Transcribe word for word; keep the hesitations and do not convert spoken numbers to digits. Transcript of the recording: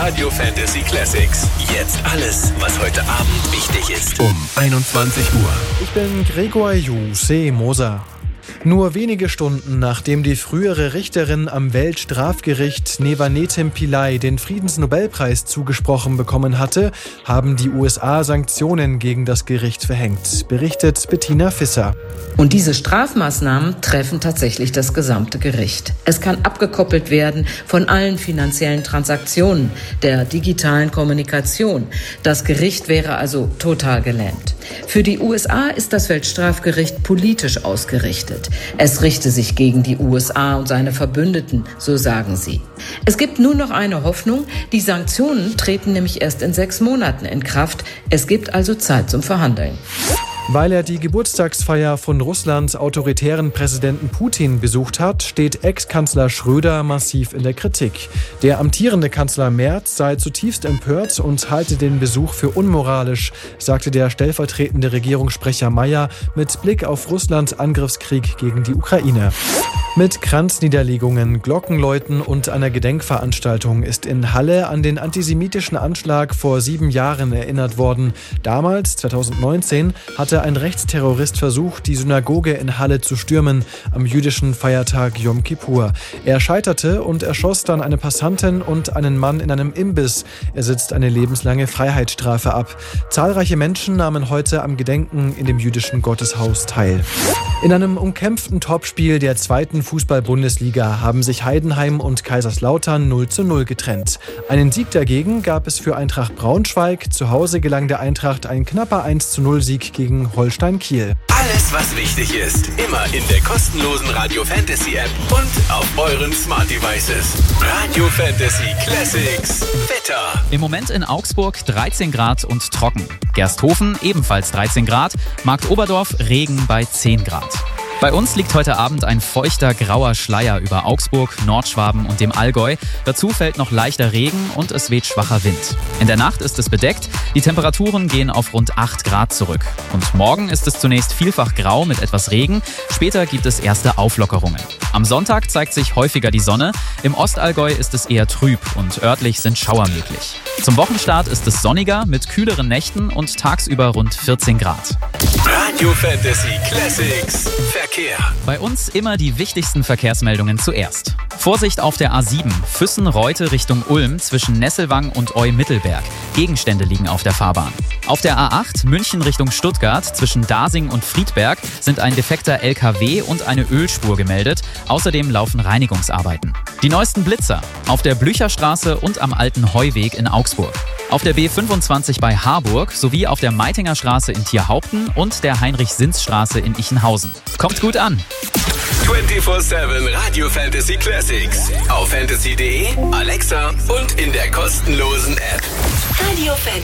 Radio Fantasy Classics. Jetzt alles, was heute Abend wichtig ist. Um einundzwanzig Uhr. Ich bin Gregor Juse Moser. Nur wenige Stunden nachdem die frühere Richterin am Weltstrafgericht Nevanetim Pillay den Friedensnobelpreis zugesprochen bekommen hatte, haben die U S A Sanktionen gegen das Gericht verhängt, berichtet Bettina Visser. Und diese Strafmaßnahmen treffen tatsächlich das gesamte Gericht. Es kann abgekoppelt werden von allen finanziellen Transaktionen, der digitalen Kommunikation. Das Gericht wäre also total gelähmt. Für die U S A ist das Weltstrafgericht politisch ausgerichtet. Es richte sich gegen die U S A und seine Verbündeten, so sagen sie. Es gibt nur noch eine Hoffnung. Die Sanktionen treten nämlich erst in sechs Monaten in Kraft. Es gibt also Zeit zum Verhandeln. Weil er die Geburtstagsfeier von Russlands autoritären Präsidenten Putin besucht hat, steht Ex-Kanzler Schröder massiv in der Kritik. Der amtierende Kanzler Merz sei zutiefst empört und halte den Besuch für unmoralisch, sagte der stellvertretende Regierungssprecher Mayer mit Blick auf Russlands Angriffskrieg gegen die Ukraine. Mit Kranzniederlegungen, Glockenläuten und einer Gedenkveranstaltung ist in Halle an den antisemitischen Anschlag vor sieben Jahren erinnert worden. Damals, zweitausendneunzehn, hatte ein Rechtsterrorist versucht, die Synagoge in Halle zu stürmen, am jüdischen Feiertag Yom Kippur. Er scheiterte und erschoss dann eine Passantin und einen Mann in einem Imbiss. Er sitzt eine lebenslange Freiheitsstrafe ab. Zahlreiche Menschen nahmen heute am Gedenken in dem jüdischen Gotteshaus teil. In einem umkämpften Topspiel der zweiten Fußball-Bundesliga haben sich Heidenheim und Kaiserslautern null zu null getrennt. Einen Sieg dagegen gab es für Eintracht Braunschweig. Zu Hause gelang der Eintracht ein knapper eins zu null Sieg gegen Holstein Kiel. Alles, was wichtig ist, immer in der kostenlosen Radio Fantasy App und auf euren Smart Devices. Radio Fantasy Classics. Wetter. Im Moment in Augsburg dreizehn Grad und trocken. Gersthofen ebenfalls dreizehn Grad. Marktoberdorf Regen bei zehn Grad. Bei uns liegt heute Abend ein feuchter grauer Schleier über Augsburg, Nordschwaben und dem Allgäu. Dazu fällt noch leichter Regen und es weht schwacher Wind. In der Nacht ist es bedeckt. Die Temperaturen gehen auf rund acht Grad zurück. Und morgen ist es zunächst vielfach grau mit etwas Regen. Später gibt es erste Auflockerungen. Am Sonntag zeigt sich häufiger die Sonne. Im Ostallgäu ist es eher trüb und örtlich sind Schauer möglich. Zum Wochenstart ist es sonniger mit kühleren Nächten und tagsüber rund vierzehn Grad. Radio Fantasy Classics. Verkehr. Bei uns immer die wichtigsten Verkehrsmeldungen zuerst. Vorsicht auf der A sieben, Füssen-Reute Richtung Ulm zwischen Nesselwang und Eu-Mittelberg. Gegenstände liegen auf der Fahrbahn. Auf der A acht, München Richtung Stuttgart zwischen Dasing und Friedberg sind ein defekter L K W und eine Ölspur gemeldet. Außerdem laufen Reinigungsarbeiten. Die neuesten Blitzer auf der Blücherstraße und am Alten Heuweg in Augsburg. Auf der B fünfundzwanzig bei Harburg sowie auf der Meitinger Straße in Tierhaupten und der Heinrich-Sinz-Straße in Ichenhausen. Kommt gut an! vierundzwanzig sieben Radio Fantasy Classics. Auf fantasy punkt de, Alexa und in der kostenlosen App. Radio Fantasy.